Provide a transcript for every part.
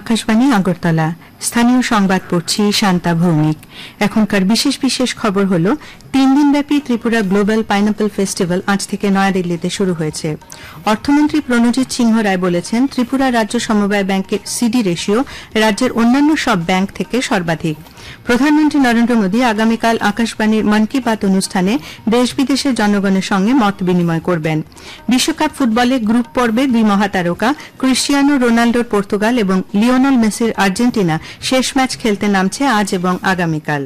আকাশবাণী আগরতলা। স্থানীয় সংবাদ পড়ছি শান্তা ভৌমিক। এখনকার বিশেষ বিশেষ খবর হল 3 দিনব্যাপী ত্রিপুরা গ্লোবাল পাইনাপল ফেস্টিভ্যাল আজ থেকে নয়াদিল্লিতে শুরু হয়েছে। অর্থমন্ত্রী প্রণজিৎ সিংহ রায় বলেছেন, ত্রিপুরা রাজ্য সমবায় ব্যাংকের সিডি রেশিও রাজ্যের অন্যান্য সব ব্যাংক থেকে সর্বাধিক। প্রধানমন্ত্রী নরেন্দ্র মোদী আগামীকাল আকাশবাণীর মন কি বাত অনুষ্ঠানে দেশ বিদেশের জনগণের সঙ্গে মত বিনিময় করবেন। বিশ্বকাপ ফুটবলে গ্রুপ পর্বে 2 মহাতারকা ক্রিস্টিয়ানো রোনাল্ডোর পর্তুগাল এবং লিওনেল মেসির আর্জেন্টিনা শেষ ম্যাচ খেলতে নামছে আজ এবং আগামীকাল।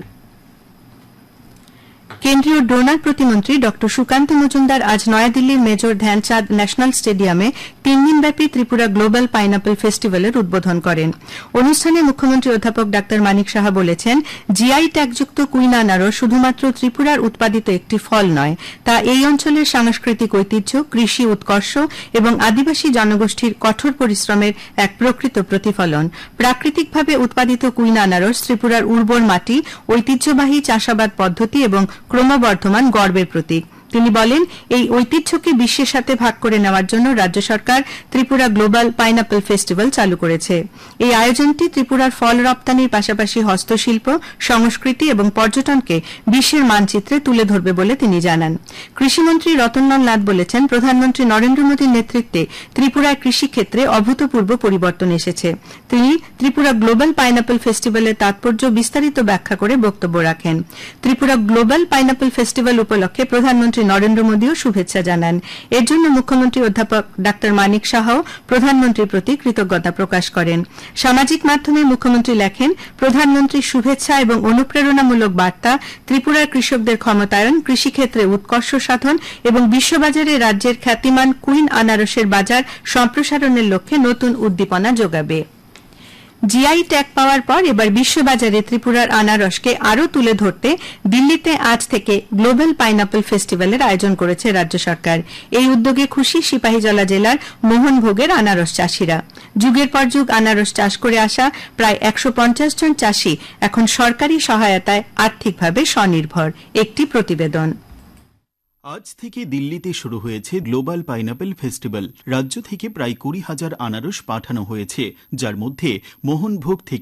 কেন্দ্রীয় ডোনার প্রতিমন্ত্রী ড সুকান্ত মজুমদার আজ নয়াদিল্লির মেজর ধ্যানচাঁদ ন্যাশনাল স্টেডিয়ামে 3 দিনব্যাপী ত্রিপুরা গ্লোবাল পাইনাপল ফেস্টিভ্যালের উদ্বোধন করেন। অনুষ্ঠানে মুখ্যমন্ত্রী অধ্যাপক ডা মানিক সাহা বলেছেন, জিআই ট্যাগযুক্ত কুইন আনারস শুধুমাত্র ত্রিপুরার উৎপাদিত একটি ফল নয়, তা এই অঞ্চলের সাংস্কৃতিক ঐতিহ্য, কৃষি উৎকর্ষ এবং আদিবাসী জনগোষ্ঠীর কঠোর পরিশ্রমের এক প্রকৃত প্রতিফলন। প্রাকৃতিকভাবে উৎপাদিত কুইন আনারস ত্রিপুরার উর্বর মাটি, ঐতিহ্যবাহী চাষাবাদ পদ্ধতি এবং ক্রমবর্ধমান গর্বের প্রতীক। তিনি বলেন, এই ঐতিহ্যকে বিশ্বের সাথে ভাগ করে নেওয়ার জন্য রাজ্য সরকার ত্রিপুরা গ্লোবাল পাইনাপল ফেস্টিভ্যাল চালু করেছে। এই আয়োজনটি ত্রিপুরার ফল রপ্তানির পাশাপাশি হস্তশিল্প, সংস্কৃতি এবং পর্যটনকে বিশ্বের মানচিত্রে তুলে ধরবে বলে তিনি জানান। কৃষিমন্ত্রী রতনলাল নাথ বলেছেন, প্রধানমন্ত্রী নরেন্দ্র মোদীর নেতৃত্বে ত্রিপুরার কৃষিক্ষেত্রে অভূতপূর্ব পরিবর্তন এসেছে। তিনি ত্রিপুরা গ্লোবাল পাইনাপল ফেস্টিভ্যালের তাৎপর্য বিস্তারিত ব্যাখ্যা করে বক্তব্য রাখেন। ত্রিপুরা গ্লোবাল পাইনাপল ফেস্টিভ্যাল উপলক্ষে প্রধানমন্ত্রী নরেন্দ্র মোদীও শুভেচ্ছা জানান। এর জন্য মুখ্যমন্ত্রী অধ্যাপক ডা মানিক সাহাও প্রধানমন্ত্রীর প্রতি কৃতজ্ঞতা প্রকাশ করেন। সামাজিক মাধ্যমে মুখ্যমন্ত্রী লেখেন, প্রধানমন্ত্রীর শুভেচ্ছা এবং অনুপ্রেরণামূলক বার্তা ত্রিপুরার কৃষকদের ক্ষমতায়ন, কৃষিক্ষেত্রে উৎকর্ষ সাধন এবং বিশ্ববাজারে রাজ্যের খ্যাতিমান কুইন আনারসের বাজার সম্প্রসারণের লক্ষ্যে নতুন উদ্দীপনা যোগাবে। জিআই ট্যাগ পাওয়ার পর এবার বিশ্ববাজারে ত্রিপুরার আনারসকে আরও তুলে ধরতে দিল্লিতে আজ থেকে গ্লোবাল পাইনাপল ফেস্টিভ্যালের আয়োজন করেছে রাজ্য সরকার। এই উদ্যোগে খুশি সিপাহীজলা জেলার মোহনভোগের আনারস চাষীরা। যুগের পর যুগ আনারস চাষ করে আসা প্রায় 150 জন চাষী এখন সরকারি সহায়তায় আর্থিকভাবে স্বনির্ভর। একটি প্রতিবেদন। আজ থেকে দিল্লিতে শুরু হয়েছে গ্লোবাল পাইনাপল ফেস্টিভ্যাল। রাজ্য থেকে প্রায় 20,000 আনারস পাঠানো হয়েছে, যার মধ্যে মোহনভোগ থেকে